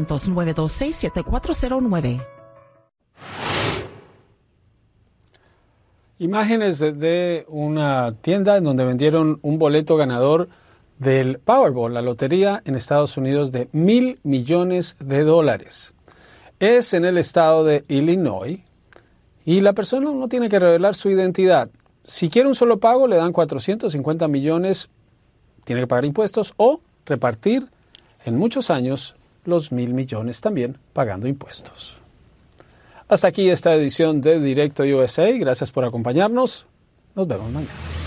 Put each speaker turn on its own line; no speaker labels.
1-800-926-7409.
Imágenes de una tienda en donde vendieron un boleto ganador del Powerball, la lotería en Estados Unidos de $1,000 millones. Es en el estado de Illinois y la persona no tiene que revelar su identidad. Si quiere un solo pago, le dan 450 millones, tiene que pagar impuestos o repartir en muchos años los $1,000 millones también pagando impuestos. Hasta aquí esta edición de Directo USA. Gracias por acompañarnos. Nos vemos mañana.